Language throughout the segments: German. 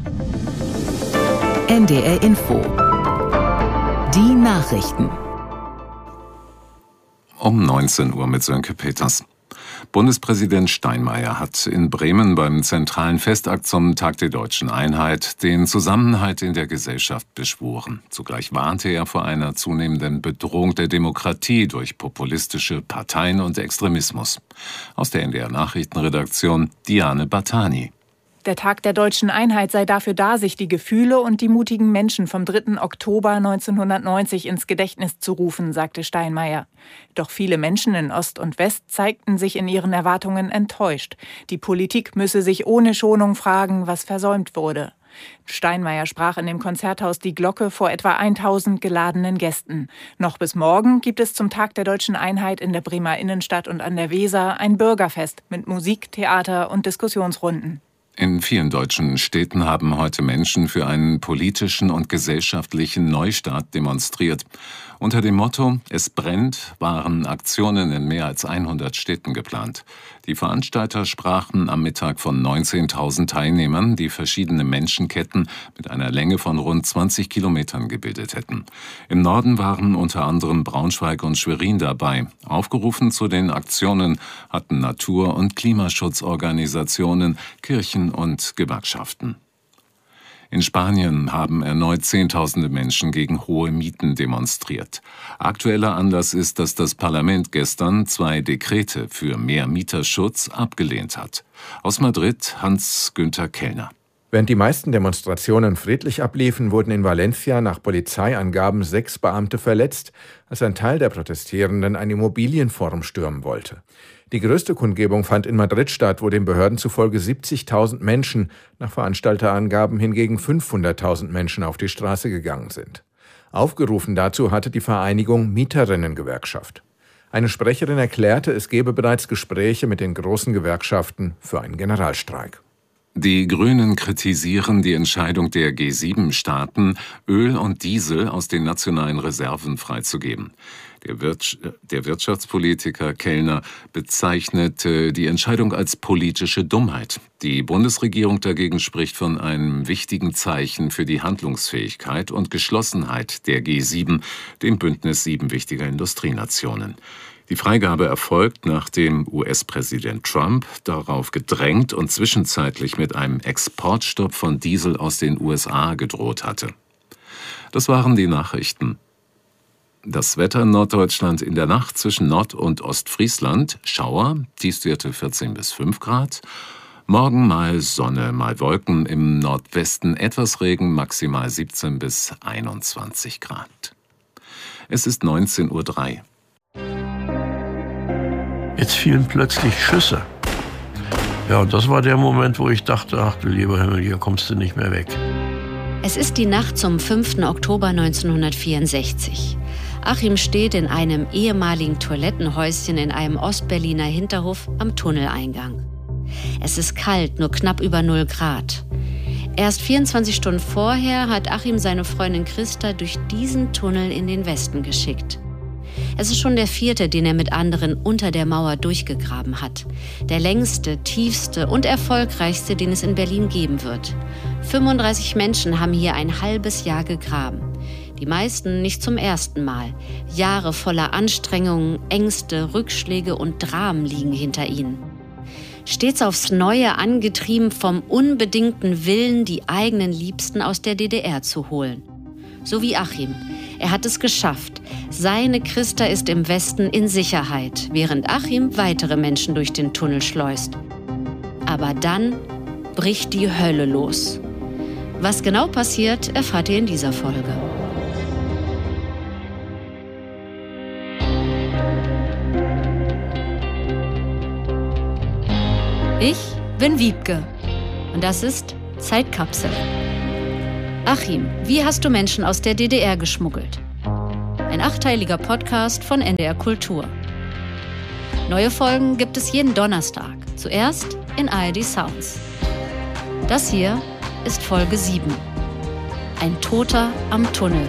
NDR Info. Die Nachrichten. Um 19 Uhr mit Sönke Peters. Bundespräsident Steinmeier hat in Bremen beim zentralen Festakt zum Tag der Deutschen Einheit den Zusammenhalt in der Gesellschaft beschworen. Zugleich warnte er vor einer zunehmenden Bedrohung der Demokratie durch populistische Parteien und Extremismus. Aus der NDR Nachrichtenredaktion Diane Battani. Der Tag der Deutschen Einheit sei dafür da, sich die Gefühle und die mutigen Menschen vom 3. Oktober 1990 ins Gedächtnis zu rufen, sagte Steinmeier. Doch viele Menschen in Ost und West zeigten sich in ihren Erwartungen enttäuscht. Die Politik müsse sich ohne Schonung fragen, was versäumt wurde. Steinmeier sprach in dem Konzerthaus Die Glocke vor etwa 1000 geladenen Gästen. Noch bis morgen gibt es zum Tag der Deutschen Einheit in der Bremer Innenstadt und an der Weser ein Bürgerfest mit Musik, Theater und Diskussionsrunden. In vielen deutschen Städten haben heute Menschen für einen politischen und gesellschaftlichen Neustart demonstriert. Unter dem Motto »Es brennt« waren Aktionen in mehr als 100 Städten geplant. Die Veranstalter sprachen am Mittag von 19.000 Teilnehmern, die verschiedene Menschenketten mit einer Länge von rund 20 Kilometern gebildet hätten. Im Norden waren unter anderem Braunschweig und Schwerin dabei. Aufgerufen zu den Aktionen hatten Natur- und Klimaschutzorganisationen, Kirchen und Gewerkschaften. In Spanien haben erneut Zehntausende Menschen gegen hohe Mieten demonstriert. Aktueller Anlass ist, dass das Parlament gestern 2 Dekrete für mehr Mieterschutz abgelehnt hat. Aus Madrid Hans-Günther Kellner. Während die meisten Demonstrationen friedlich abliefen, wurden in Valencia nach Polizeiangaben 6 Beamte verletzt, als ein Teil der Protestierenden ein Immobilienforum stürmen wollte. Die größte Kundgebung fand in Madrid statt, wo den Behörden zufolge 70.000 Menschen, nach Veranstalterangaben hingegen 500.000 Menschen auf die Straße gegangen sind. Aufgerufen dazu hatte die Vereinigung Mieterinnengewerkschaft. Eine Sprecherin erklärte, es gebe bereits Gespräche mit den großen Gewerkschaften für einen Generalstreik. Die Grünen kritisieren die Entscheidung der G7-Staaten, Öl und Diesel aus den nationalen Reserven freizugeben. Der Wirtschaftspolitiker Kellner bezeichnete die Entscheidung als politische Dummheit. Die Bundesregierung dagegen spricht von einem wichtigen Zeichen für die Handlungsfähigkeit und Geschlossenheit der G7, dem Bündnis 7 wichtiger Industrienationen. Die Freigabe erfolgt, nachdem US-Präsident Trump darauf gedrängt und zwischenzeitlich mit einem Exportstopp von Diesel aus den USA gedroht hatte. Das waren die Nachrichten. Das Wetter in Norddeutschland in der Nacht zwischen Nord- und Ostfriesland. Schauer, Tiefstwerte 14 bis 5 Grad. Morgen mal Sonne, mal Wolken, im Nordwesten etwas Regen, maximal 17 bis 21 Grad. Es ist 19:03 Uhr. Jetzt fielen plötzlich Schüsse. Ja, und das war der Moment, wo ich dachte, ach du lieber Himmel, hier kommst du nicht mehr weg. Es ist die Nacht zum 5. Oktober 1964. Achim steht in einem ehemaligen Toilettenhäuschen in einem Ostberliner Hinterhof am Tunneleingang. Es ist kalt, nur knapp über 0 Grad. Erst 24 Stunden vorher hat Achim seine Freundin Christa durch diesen Tunnel in den Westen geschickt. Es ist schon der 4., den er mit anderen unter der Mauer durchgegraben hat. Der längste, tiefste und erfolgreichste, den es in Berlin geben wird. 35 Menschen haben hier ein halbes Jahr gegraben. Die meisten nicht zum ersten Mal. Jahre voller Anstrengungen, Ängste, Rückschläge und Dramen liegen hinter ihnen. Stets aufs Neue angetrieben vom unbedingten Willen, die eigenen Liebsten aus der DDR zu holen. So wie Achim. Er hat es geschafft. Seine Christa ist im Westen in Sicherheit, während Achim weitere Menschen durch den Tunnel schleust. Aber dann bricht die Hölle los. Was genau passiert, erfahrt ihr in dieser Folge. Ich bin Wiebke und das ist Zeitkapsel. Achim, wie hast du Menschen aus der DDR geschmuggelt? Ein 8-teiliger Podcast von NDR Kultur. Neue Folgen gibt es jeden Donnerstag, zuerst in ARD Sounds. Das hier ist Folge 7. Ein Toter am Tunnel.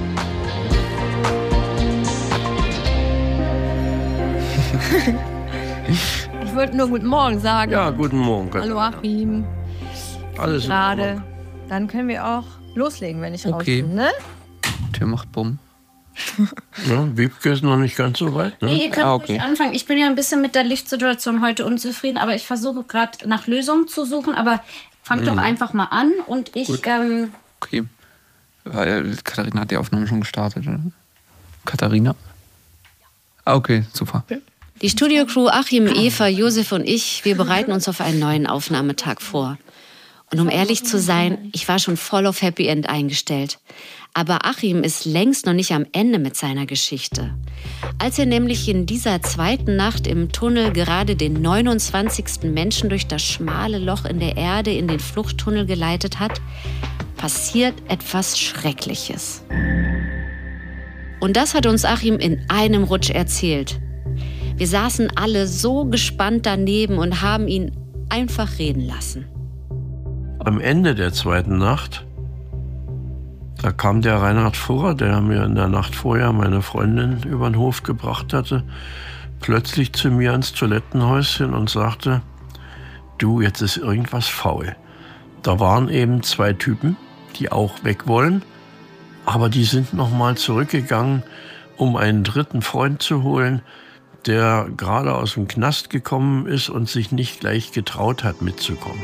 Ich wollte nur guten Morgen sagen. Ja, guten Morgen. Hallo Achim. Alles gerade Dann können wir auch loslegen, wenn ich raus bin, ne? Tür macht Bumm. Ja, Wiebke ist noch nicht ganz so weit. Ne? Nee, ihr könnt nicht anfangen. Ich bin ja ein bisschen mit der Lichtsituation heute unzufrieden, aber ich versuche gerade nach Lösungen zu suchen. Aber fangt doch einfach mal an und ich... Okay. Weil Katharina hat die Aufnahme schon gestartet, oder? Katharina? Okay, super. Die Studiocrew Achim, Eva, Josef und ich, wir bereiten uns auf einen neuen Aufnahmetag vor. Und um ehrlich zu sein, ich war schon voll auf Happy End eingestellt. Aber Achim ist längst noch nicht am Ende mit seiner Geschichte. Als er nämlich in dieser zweiten Nacht im Tunnel gerade den 29. Menschen durch das schmale Loch in der Erde in den Fluchttunnel geleitet hat, passiert etwas Schreckliches. Und das hat uns Achim in einem Rutsch erzählt. Wir saßen alle so gespannt daneben und haben ihn einfach reden lassen. Am Ende der zweiten Nacht, da kam der Reinhard Furrer, der mir in der Nacht vorher meine Freundin über den Hof gebracht hatte, plötzlich zu mir ins Toilettenhäuschen und sagte, du, jetzt ist irgendwas faul. Da waren eben 2 Typen, die auch weg wollen, aber die sind noch mal zurückgegangen, um einen dritten Freund zu holen, der gerade aus dem Knast gekommen ist und sich nicht gleich getraut hat, mitzukommen.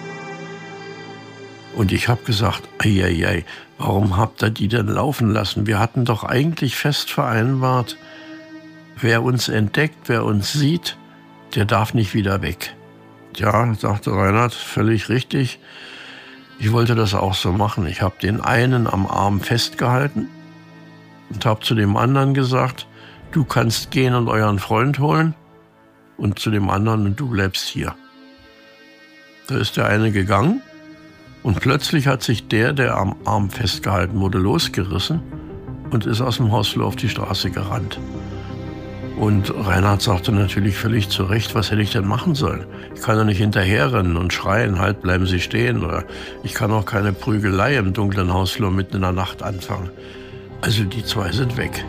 Und ich habe gesagt, ei, warum habt ihr die denn laufen lassen? Wir hatten doch eigentlich fest vereinbart, wer uns entdeckt, wer uns sieht, der darf nicht wieder weg. Ja, sagte Reinhard, völlig richtig. Ich wollte das auch so machen. Ich habe den einen am Arm festgehalten und habe zu dem anderen gesagt, du kannst gehen und euren Freund holen, und zu dem anderen, und du bleibst hier. Da ist der eine gegangen. Und plötzlich hat sich der am Arm festgehalten wurde, losgerissen und ist aus dem Hausflur auf die Straße gerannt. Und Reinhard sagte natürlich völlig zu Recht, was hätte ich denn machen sollen? Ich kann doch nicht hinterherrennen und schreien, halt, bleiben Sie stehen. Oder ich kann auch keine Prügelei im dunklen Hausflur mitten in der Nacht anfangen. Also die 2 sind weg.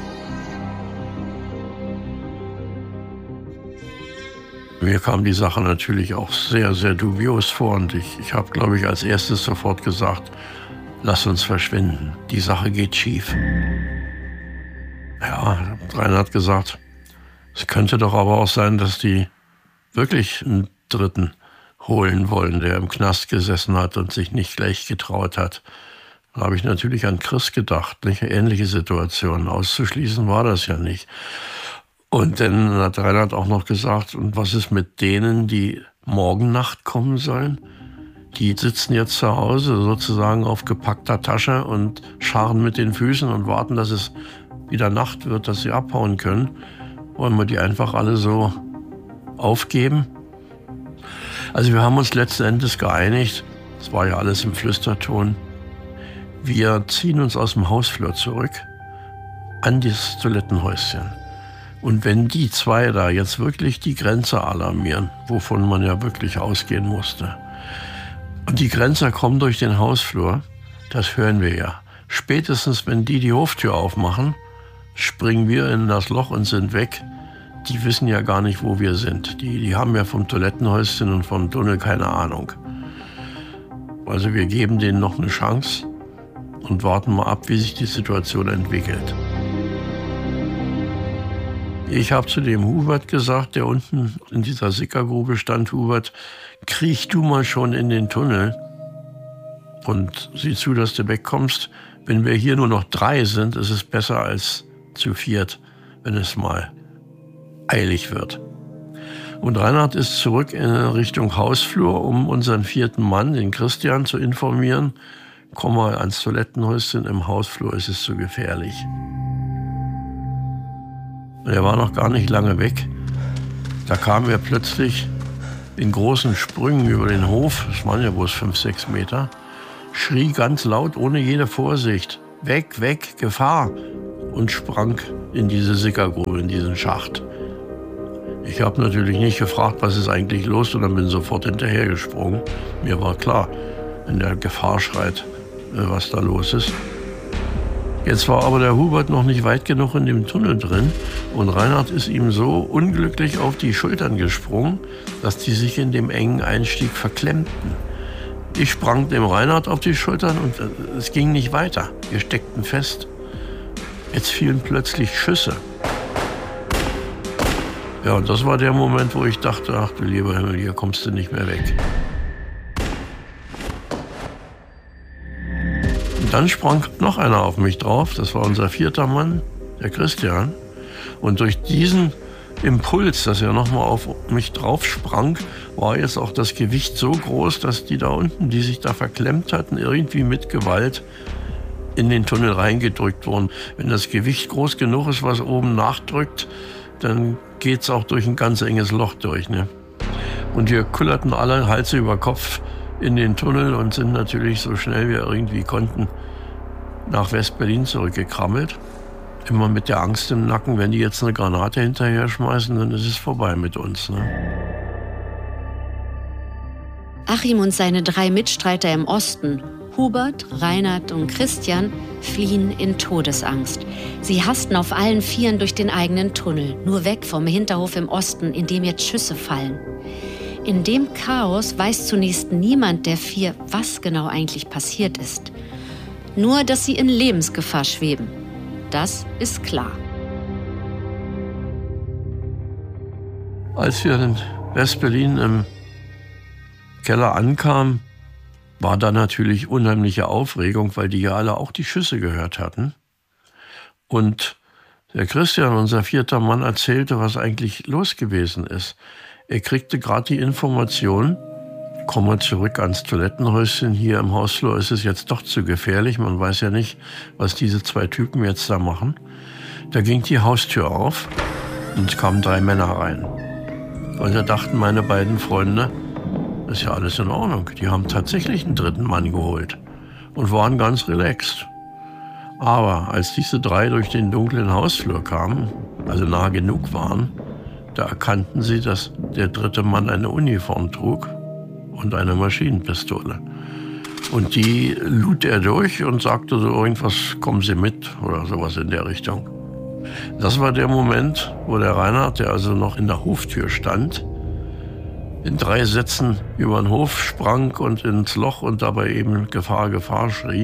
Mir kam die Sache natürlich auch sehr, sehr dubios vor und ich habe, glaube ich, als erstes sofort gesagt, lass uns verschwinden, die Sache geht schief. Ja, Rainer hat gesagt, es könnte doch aber auch sein, dass die wirklich einen Dritten holen wollen, der im Knast gesessen hat und sich nicht gleich getraut hat. Da habe ich natürlich an Chris gedacht, nicht? Eine ähnliche Situation. Auszuschließen war das ja nicht. Und dann hat Reinhard auch noch gesagt, und was ist mit denen, die morgen Nacht kommen sollen? Die sitzen jetzt zu Hause sozusagen auf gepackter Tasche und scharren mit den Füßen und warten, dass es wieder Nacht wird, dass sie abhauen können. Wollen wir die einfach alle so aufgeben? Also wir haben uns letzten Endes geeinigt, das war ja alles im Flüsterton, wir ziehen uns aus dem Hausflur zurück an das Toilettenhäuschen. Und wenn die 2 da jetzt wirklich die Grenzer alarmieren, wovon man ja wirklich ausgehen musste, und die Grenzer kommen durch den Hausflur, das hören wir ja. Spätestens, wenn die Hoftür aufmachen, springen wir in das Loch und sind weg. Die wissen ja gar nicht, wo wir sind. Die haben ja vom Toilettenhäuschen und vom Tunnel keine Ahnung. Also wir geben denen noch eine Chance und warten mal ab, wie sich die Situation entwickelt. Ich habe zu dem Hubert gesagt, der unten in dieser Sickergrube stand, Hubert, kriech du mal schon in den Tunnel und sieh zu, dass du wegkommst. Wenn wir hier nur noch 3 sind, ist es besser als zu 4, wenn es mal eilig wird. Und Reinhard ist zurück in Richtung Hausflur, um unseren 4. Mann, den Christian, zu informieren. Komm mal ans Toilettenhäuschen, im Hausflur ist es zu gefährlich. Er war noch gar nicht lange weg. Da kam er plötzlich in großen Sprüngen über den Hof, das waren ja bloß 5, 6 Meter, schrie ganz laut, ohne jede Vorsicht, weg, weg, Gefahr, und sprang in diese Sickergrube, in diesen Schacht. Ich habe natürlich nicht gefragt, was ist eigentlich los, sondern bin sofort hinterhergesprungen. Mir war klar, wenn der Gefahr schreit, was da los ist. Jetzt war aber der Hubert noch nicht weit genug in dem Tunnel drin und Reinhard ist ihm so unglücklich auf die Schultern gesprungen, dass die sich in dem engen Einstieg verklemmten. Ich sprang dem Reinhard auf die Schultern und es ging nicht weiter. Wir steckten fest. Jetzt fielen plötzlich Schüsse. Ja, und das war der Moment, wo ich dachte, ach du lieber Himmel, hier kommst du nicht mehr weg. Und dann sprang noch einer auf mich drauf. Das war unser 4. Mann, der Christian. Und durch diesen Impuls, dass er nochmal auf mich drauf sprang, war jetzt auch das Gewicht so groß, dass die da unten, die sich da verklemmt hatten, irgendwie mit Gewalt in den Tunnel reingedrückt wurden. Wenn das Gewicht groß genug ist, was oben nachdrückt, dann geht's auch durch ein ganz enges Loch durch. Ne? Und wir kullerten alle Hals über Kopf in den Tunnel und sind natürlich so schnell wir irgendwie konnten nach West-Berlin zurückgekrabbelt. Immer mit der Angst im Nacken, wenn die jetzt eine Granate hinterher schmeißen, dann ist es vorbei mit uns. Ne? Achim und seine 3 Mitstreiter im Osten, Hubert, Reinhard und Christian, fliehen in Todesangst. Sie hasten auf allen Vieren durch den eigenen Tunnel, nur weg vom Hinterhof im Osten, in dem jetzt Schüsse fallen. In dem Chaos weiß zunächst niemand der 4, was genau eigentlich passiert ist. Nur, dass sie in Lebensgefahr schweben. Das ist klar. Als wir in West-Berlin im Keller ankamen, war da natürlich unheimliche Aufregung, weil die ja alle auch die Schüsse gehört hatten. Und der Christian, unser 4. Mann, erzählte, was eigentlich los gewesen ist. Er kriegte gerade die Information, kommen wir zurück ans Toilettenhäuschen, hier im Hausflur ist es jetzt doch zu gefährlich, man weiß ja nicht, was diese 2 Typen jetzt da machen. Da ging die Haustür auf und es kamen 3 Männer rein. Und da dachten meine beiden Freunde, das ist ja alles in Ordnung. Die haben tatsächlich einen 3. Mann geholt und waren ganz relaxed. Aber als diese 3 durch den dunklen Hausflur kamen, also nah genug waren, da erkannten sie, dass der 3. Mann eine Uniform trug und eine Maschinenpistole. Und die lud er durch und sagte so irgendwas, kommen Sie mit oder sowas in der Richtung. Das war der Moment, wo der Reinhard, der also noch in der Hoftür stand, in 3 Sätzen über den Hof sprang und ins Loch und dabei eben Gefahr, Gefahr schrie.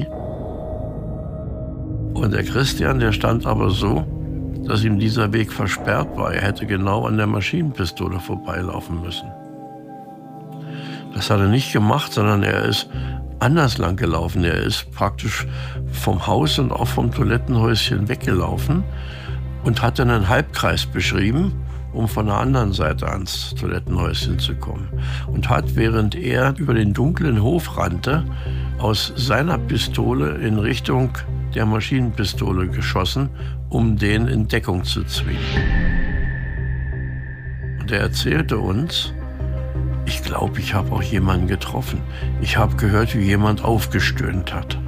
Und der Christian, der stand aber so, dass ihm dieser Weg versperrt war. Er hätte genau an der Maschinenpistole vorbeilaufen müssen. Das hat er nicht gemacht, sondern er ist anders lang gelaufen. Er ist praktisch vom Haus und auch vom Toilettenhäuschen weggelaufen und hat dann einen Halbkreis beschrieben, um von der anderen Seite ans Toilettenhäuschen zu kommen. Und hat, während er über den dunklen Hof rannte, aus seiner Pistole in Richtung der Maschinenpistole geschossen, um den in Deckung zu zwingen. Und er erzählte uns, ich glaube, ich habe auch jemanden getroffen. Ich habe gehört, wie jemand aufgestöhnt hat.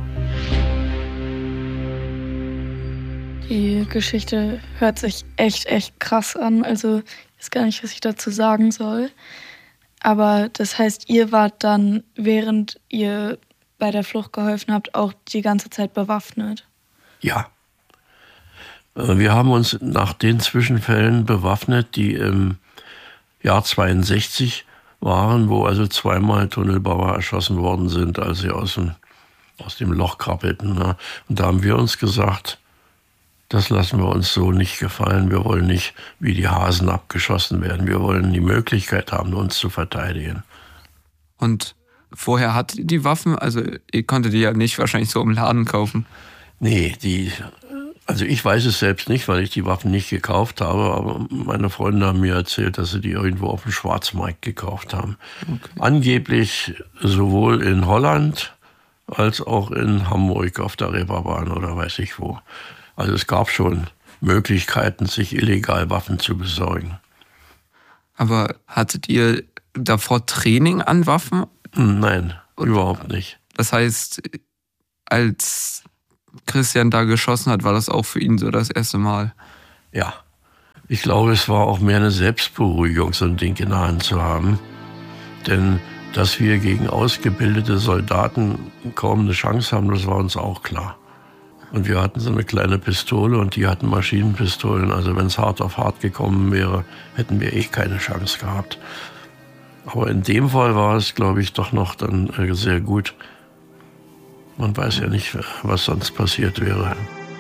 Die Geschichte hört sich echt krass an. Also ich weiß gar nicht, was ich dazu sagen soll. Aber das heißt, ihr wart dann, während ihr bei der Flucht geholfen habt, auch die ganze Zeit bewaffnet? Ja. Wir haben uns nach den Zwischenfällen bewaffnet, die im Jahr 62 waren, wo also 2-mal Tunnelbauer erschossen worden sind, als sie aus dem Loch krabbelten. Ne? Und da haben wir uns gesagt, das lassen wir uns so nicht gefallen. Wir wollen nicht wie die Hasen abgeschossen werden. Wir wollen die Möglichkeit haben, uns zu verteidigen. Und vorher hattet ihr die Waffen? Also ihr konntet die ja nicht wahrscheinlich so im Laden kaufen. Nee, also ich weiß es selbst nicht, weil ich die Waffen nicht gekauft habe, aber meine Freunde haben mir erzählt, dass sie die irgendwo auf dem Schwarzmarkt gekauft haben. Okay. Angeblich sowohl in Holland als auch in Hamburg auf der Reeperbahn oder weiß ich wo. Also es gab schon Möglichkeiten, sich illegal Waffen zu besorgen. Aber hattet ihr davor Training an Waffen? Nein, überhaupt nicht. Das heißt, als Christian da geschossen hat, war das auch für ihn so das erste Mal? Ja. Ich glaube, es war auch mehr eine Selbstberuhigung, so ein Ding in der Hand zu haben. Denn dass wir gegen ausgebildete Soldaten kaum eine Chance haben, das war uns auch klar. Und wir hatten so eine kleine Pistole und die hatten Maschinenpistolen. Also wenn es hart auf hart gekommen wäre, hätten wir keine Chance gehabt. Aber in dem Fall war es, glaube ich, doch noch dann sehr gut. Man weiß ja nicht, was sonst passiert wäre.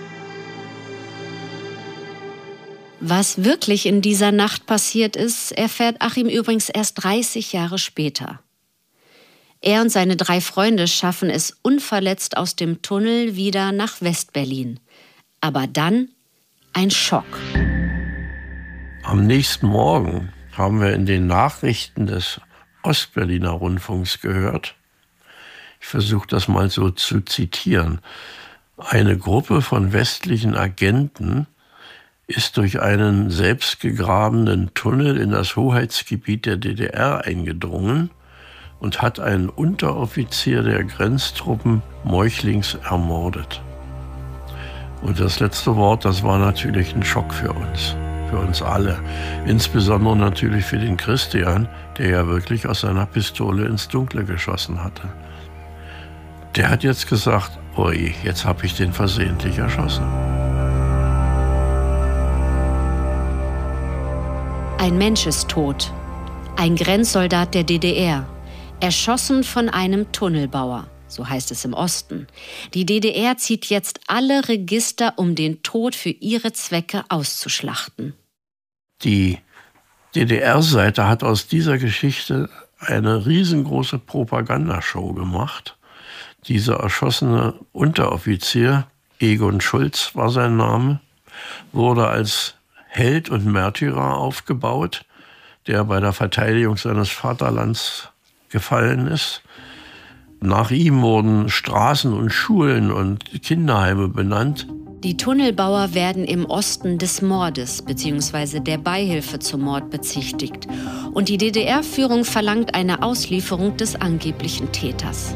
Was wirklich in dieser Nacht passiert ist, erfährt Achim übrigens erst 30 Jahre später. Er und seine 3 Freunde schaffen es unverletzt aus dem Tunnel wieder nach West-Berlin. Aber dann ein Schock. Am nächsten Morgen haben wir in den Nachrichten des Ostberliner Rundfunks gehört, ich versuche das mal so zu zitieren, eine Gruppe von westlichen Agenten ist durch einen selbstgegrabenen Tunnel in das Hoheitsgebiet der DDR eingedrungen und hat einen Unteroffizier der Grenztruppen meuchlings ermordet. Und das letzte Wort, das war natürlich ein Schock für uns alle. Insbesondere natürlich für den Christian, der ja wirklich aus seiner Pistole ins Dunkle geschossen hatte. Der hat jetzt gesagt, oi, jetzt habe ich den versehentlich erschossen. Ein Mensch ist tot. Ein Grenzsoldat der DDR. Erschossen von einem Tunnelbauer. So heißt es im Osten. Die DDR zieht jetzt alle Register, um den Tod für ihre Zwecke auszuschlachten. Die DDR-Seite hat aus dieser Geschichte eine riesengroße Propagandashow gemacht. Dieser erschossene Unteroffizier, Egon Schulz war sein Name, wurde als Held und Märtyrer aufgebaut, der bei der Verteidigung seines Vaterlands gefallen ist. Nach ihm wurden Straßen und Schulen und Kinderheime benannt. Die Tunnelbauer werden im Osten des Mordes bzw. der Beihilfe zum Mord bezichtigt. Und die DDR-Führung verlangt eine Auslieferung des angeblichen Täters.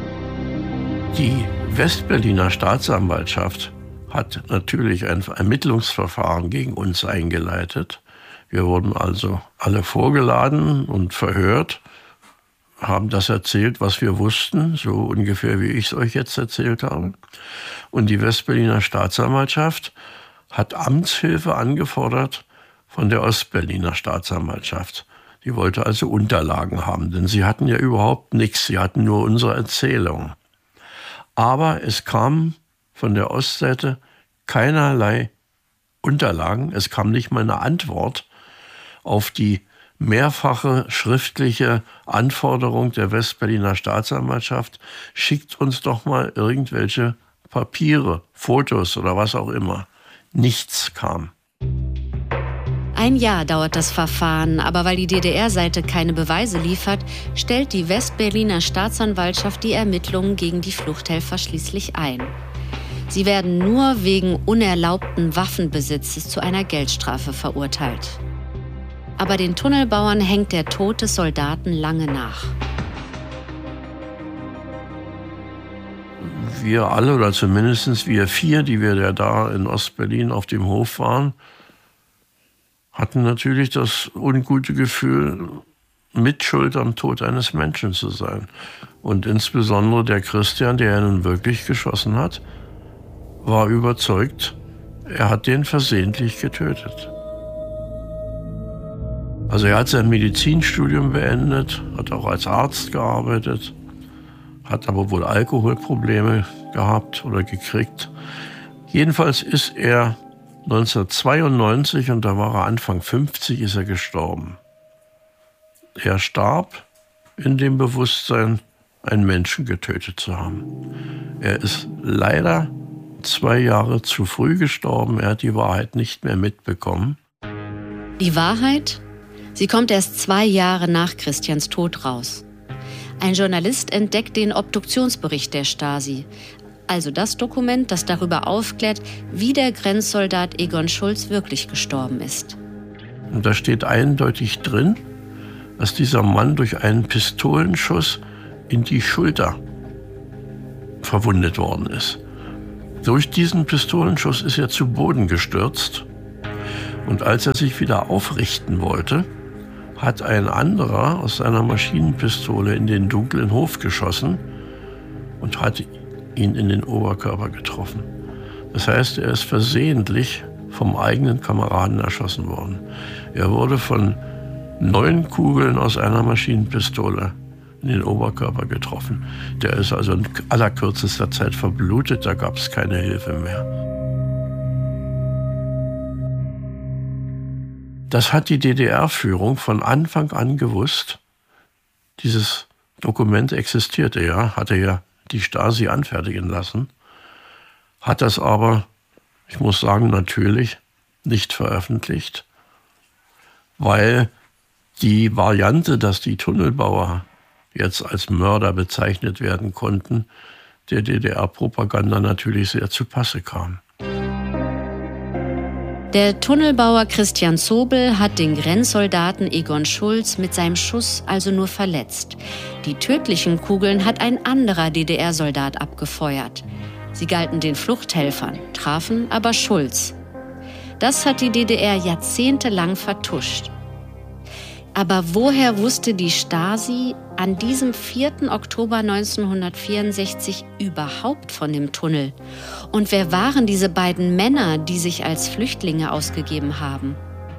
Die Westberliner Staatsanwaltschaft hat natürlich ein Ermittlungsverfahren gegen uns eingeleitet. Wir wurden also alle vorgeladen und verhört, haben das erzählt, was wir wussten, so ungefähr wie ich es euch jetzt erzählt habe. Und die Westberliner Staatsanwaltschaft hat Amtshilfe angefordert von der Ostberliner Staatsanwaltschaft. Die wollte also Unterlagen haben, denn sie hatten ja überhaupt nichts, sie hatten nur unsere Erzählung. Aber es kam von der Ostseite keinerlei Unterlagen, es kam nicht mal eine Antwort auf die mehrfache schriftliche Anforderung der Westberliner Staatsanwaltschaft, schickt uns doch mal irgendwelche Papiere, Fotos oder was auch immer. Nichts kam. Ein Jahr dauert das Verfahren, aber weil die DDR-Seite keine Beweise liefert, stellt die Westberliner Staatsanwaltschaft die Ermittlungen gegen die Fluchthelfer schließlich ein. Sie werden nur wegen unerlaubten Waffenbesitzes zu einer Geldstrafe verurteilt. Aber den Tunnelbauern hängt der Tod des Soldaten lange nach. Wir alle, oder zumindest wir 4, die wir ja da in Ostberlin auf dem Hof waren, hatten natürlich das ungute Gefühl, Mitschuld am Tod eines Menschen zu sein. Und insbesondere der Christian, der ja nun wirklich geschossen hat, war überzeugt, er hat den versehentlich getötet. Also er hat sein Medizinstudium beendet, hat auch als Arzt gearbeitet, hat aber wohl Alkoholprobleme gehabt oder gekriegt. Jedenfalls ist er 1992, und da war er Anfang 50, ist er gestorben. Er starb in dem Bewusstsein, einen Menschen getötet zu haben. Er ist leider 2 Jahre zu früh gestorben. Er hat die Wahrheit nicht mehr mitbekommen. Die Wahrheit? Sie kommt erst 2 Jahre nach Christians Tod raus. Ein Journalist entdeckt den Obduktionsbericht der Stasi, also das Dokument, das darüber aufklärt, wie der Grenzsoldat Egon Schulz wirklich gestorben ist. Und da steht eindeutig drin, dass dieser Mann durch einen Pistolenschuss in die Schulter verwundet worden ist. Durch diesen Pistolenschuss ist er zu Boden gestürzt. Und als er sich wieder aufrichten wollte, hat ein anderer aus seiner Maschinenpistole in den dunklen Hof geschossen und hat ihn in den Oberkörper getroffen. Das heißt, er ist versehentlich vom eigenen Kameraden erschossen worden. Er wurde von 9 Kugeln aus einer Maschinenpistole in den Oberkörper getroffen. Der ist also in allerkürzester Zeit verblutet, da gab es keine Hilfe mehr. Das hat die DDR-Führung von Anfang an gewusst. Dieses Dokument existierte ja, hatte ja die Stasi anfertigen lassen, hat das aber, ich muss sagen, natürlich nicht veröffentlicht, weil die Variante, dass die Tunnelbauer jetzt als Mörder bezeichnet werden konnten, der DDR-Propaganda natürlich sehr zu Passe kam. Der Tunnelbauer Christian Zobel hat den Grenzsoldaten Egon Schulz mit seinem Schuss also nur verletzt. Die tödlichen Kugeln hat ein anderer DDR-Soldat abgefeuert. Sie galten den Fluchthelfern, trafen aber Schulz. Das hat die DDR jahrzehntelang vertuscht. Aber woher wusste die Stasi an diesem 4. Oktober 1964 überhaupt von dem Tunnel? Und wer waren diese beiden Männer, die sich als Flüchtlinge ausgegeben haben?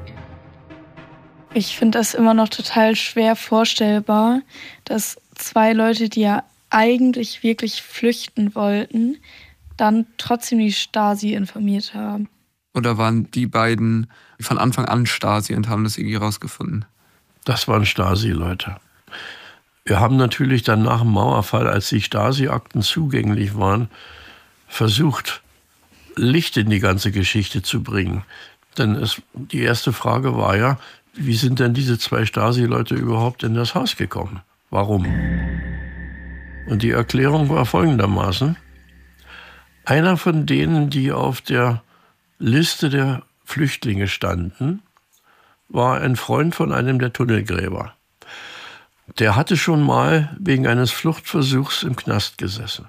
Ich finde das immer noch total schwer vorstellbar, dass 2 Leute, die ja eigentlich wirklich flüchten wollten, dann trotzdem die Stasi informiert haben. Oder waren die beiden von Anfang an Stasi und haben das irgendwie rausgefunden? Das waren Stasi-Leute. Wir haben natürlich dann nach dem Mauerfall, als die Stasi-Akten zugänglich waren, versucht, Licht in die ganze Geschichte zu bringen. Denn die erste Frage war ja, wie sind denn diese 2 Stasi-Leute überhaupt in das Haus gekommen? Warum? Und die Erklärung war folgendermaßen: Einer von denen, die auf der Liste der Flüchtlinge standen, war ein Freund von einem der Tunnelgräber. Der hatte schon mal wegen eines Fluchtversuchs im Knast gesessen.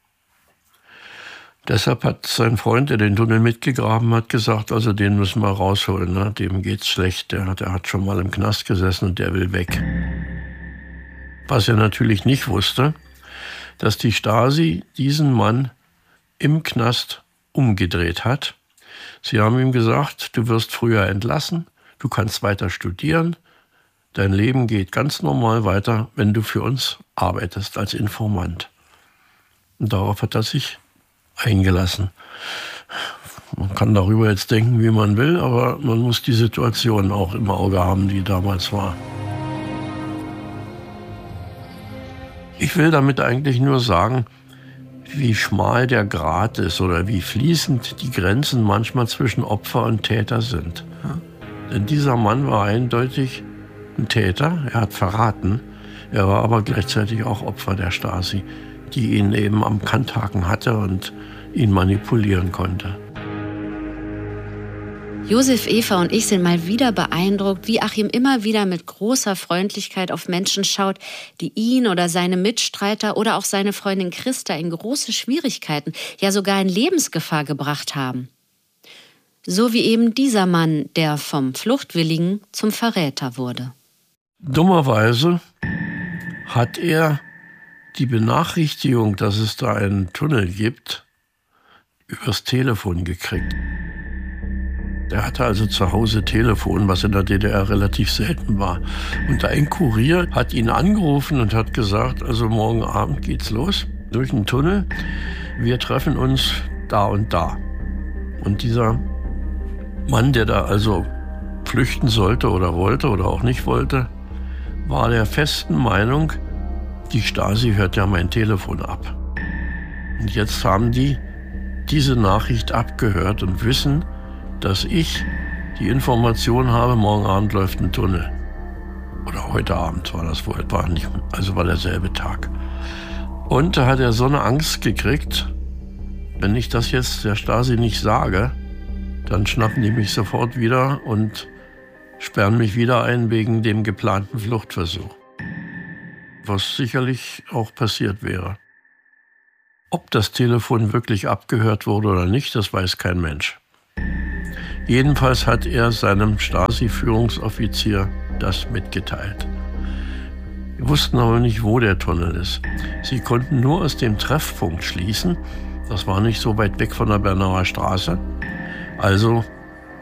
Deshalb hat sein Freund, der den Tunnel mitgegraben hat, gesagt, also den müssen wir rausholen, ne? Dem geht's schlecht, der hat schon mal im Knast gesessen und der will weg. Was er natürlich nicht wusste, dass die Stasi diesen Mann im Knast umgedreht hat. Sie haben ihm gesagt, du wirst früher entlassen, du kannst weiter studieren, dein Leben geht ganz normal weiter, wenn du für uns arbeitest als Informant. Und darauf hat er sich eingelassen. Man kann darüber jetzt denken, wie man will, aber man muss die Situation auch im Auge haben, die damals war. Ich will damit eigentlich nur sagen, wie schmal der Grat ist oder wie fließend die Grenzen manchmal zwischen Opfer und Täter sind. Denn dieser Mann war eindeutig ein Täter, er hat verraten, er war aber gleichzeitig auch Opfer der Stasi, die ihn eben am Kanthaken hatte und ihn manipulieren konnte. Josef, Eva und ich sind mal wieder beeindruckt, wie Achim immer wieder mit großer Freundlichkeit auf Menschen schaut, die ihn oder seine Mitstreiter oder auch seine Freundin Christa in große Schwierigkeiten, ja sogar in Lebensgefahr gebracht haben. So wie eben dieser Mann, der vom Fluchtwilligen zum Verräter wurde. Dummerweise hat er die Benachrichtigung, dass es da einen Tunnel gibt, übers Telefon gekriegt. Er hatte also zu Hause Telefon, was in der DDR relativ selten war. Und ein Kurier hat ihn angerufen und hat gesagt, also morgen Abend geht's los, durch den Tunnel. Wir treffen uns da und da. Und dieser Mann, der da also flüchten sollte oder wollte oder auch nicht wollte, war der festen Meinung, die Stasi hört ja mein Telefon ab. Und jetzt haben die diese Nachricht abgehört und wissen, dass ich die Information habe, morgen Abend läuft ein Tunnel. Oder heute Abend war das wohl, war derselbe Tag. Und da hat er so eine Angst gekriegt, wenn ich das jetzt der Stasi nicht sage, dann schnappen die mich sofort wieder und sperren mich wieder ein wegen dem geplanten Fluchtversuch. Was sicherlich auch passiert wäre. Ob das Telefon wirklich abgehört wurde oder nicht, das weiß kein Mensch. Jedenfalls hat er seinem Stasi-Führungsoffizier das mitgeteilt. Wir wussten aber nicht, wo der Tunnel ist. Sie konnten nur aus dem Treffpunkt schließen. Das war nicht so weit weg von der Bernauer Straße. Also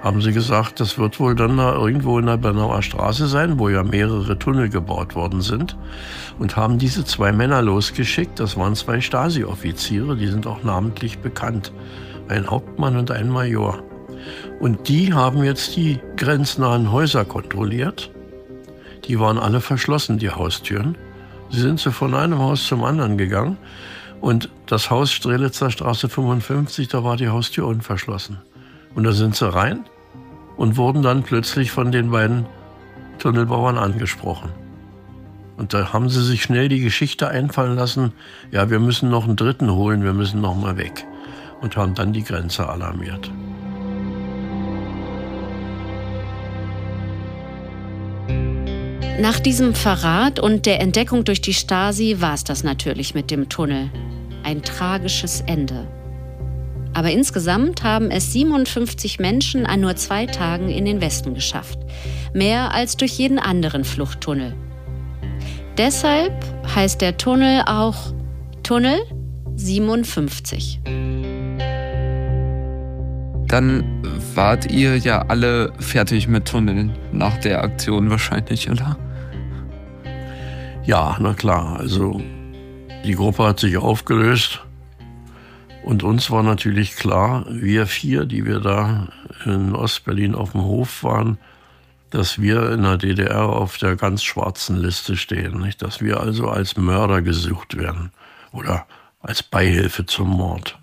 haben sie gesagt, das wird wohl dann da irgendwo in der Bernauer Straße sein, wo ja mehrere Tunnel gebaut worden sind. Und haben diese 2 Männer losgeschickt. Das waren 2 Stasi-Offiziere, die sind auch namentlich bekannt. Ein Hauptmann und ein Major. Und die haben jetzt die grenznahen Häuser kontrolliert. Die waren alle verschlossen, die Haustüren. Sie sind so von einem Haus zum anderen gegangen. Und das Haus Strelitzer Straße 55, da war die Haustür unverschlossen. Und da sind sie rein und wurden dann plötzlich von den beiden Tunnelbauern angesprochen. Und da haben sie sich schnell die Geschichte einfallen lassen, ja, wir müssen noch einen dritten holen, wir müssen noch mal weg. Und haben dann die Grenze alarmiert. Nach diesem Verrat und der Entdeckung durch die Stasi war es das natürlich mit dem Tunnel. Ein tragisches Ende. Aber insgesamt haben es 57 Menschen an nur 2 Tagen in den Westen geschafft. Mehr als durch jeden anderen Fluchttunnel. Deshalb heißt der Tunnel auch Tunnel 57. Dann wart ihr ja alle fertig mit Tunneln nach der Aktion wahrscheinlich, oder? Ja, na klar. Also die Gruppe hat sich aufgelöst. Und uns war natürlich klar, wir 4, die wir da in Ostberlin auf dem Hof waren, dass wir in der DDR auf der ganz schwarzen Liste stehen. Nicht? Dass wir also als Mörder gesucht werden oder als Beihilfe zum Mord.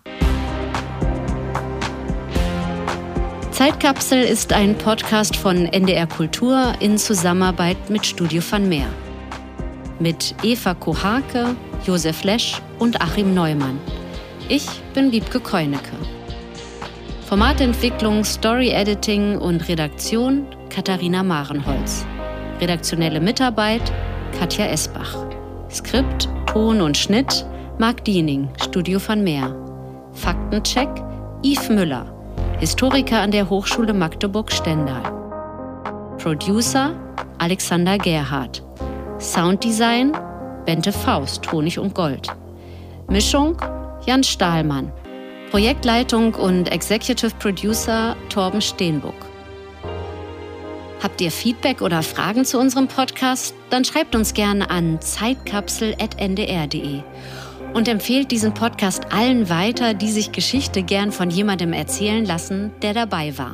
Zeitkapsel ist ein Podcast von NDR Kultur in Zusammenarbeit mit Studio van Meer. Mit Eva Kohake, Josef Lesch und Achim Neumann. Ich bin Wiebke Keunecke. Formatentwicklung, Story-Editing und Redaktion Katharina Marenholz. Redaktionelle Mitarbeit Katja Esbach. Skript, Ton und Schnitt Marc Diening, Studio van Meer. Faktencheck Yves Müller, Historiker an der Hochschule Magdeburg-Stendal. Producer Alexander Gerhardt. Sounddesign Bente Faust, Honig und Gold. Mischung Jan Stahlmann. Projektleitung und Executive Producer Torben Steenbuck. Habt ihr Feedback oder Fragen zu unserem Podcast? Dann schreibt uns gerne an zeitkapsel@ndr.de und empfehlt diesen Podcast allen weiter, die sich Geschichte gern von jemandem erzählen lassen, der dabei war.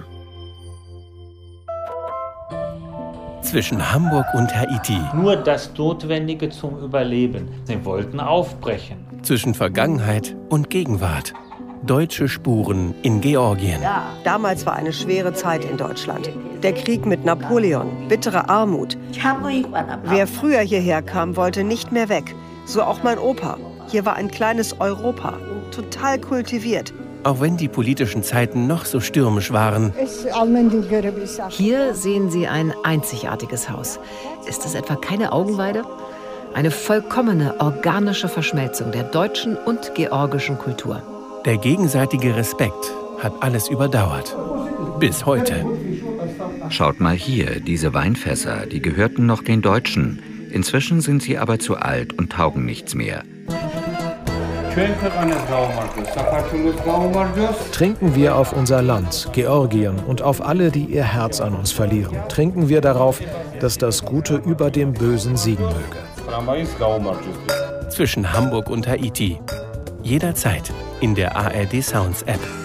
Zwischen Hamburg und Haiti. Nur das Notwendige zum Überleben. Sie wollten aufbrechen. Zwischen Vergangenheit und Gegenwart. Deutsche Spuren in Georgien. Ja. Damals war eine schwere Zeit in Deutschland. Der Krieg mit Napoleon, bittere Armut. Wer früher hierher kam, wollte nicht mehr weg. So auch mein Opa. Hier war ein kleines Europa, total kultiviert. Auch wenn die politischen Zeiten noch so stürmisch waren. Hier sehen Sie ein einzigartiges Haus. Ist es etwa keine Augenweide? Eine vollkommene organische Verschmelzung der deutschen und georgischen Kultur. Der gegenseitige Respekt hat alles überdauert. Bis heute. Schaut mal hier, diese Weinfässer, die gehörten noch den Deutschen. Inzwischen sind sie aber zu alt und taugen nichts mehr. Trinken wir auf unser Land, Georgien, und auf alle, die ihr Herz an uns verlieren. Trinken wir darauf, dass das Gute über dem Bösen siegen möge. Zwischen Hamburg und Haiti. Jederzeit in der ARD Sounds App.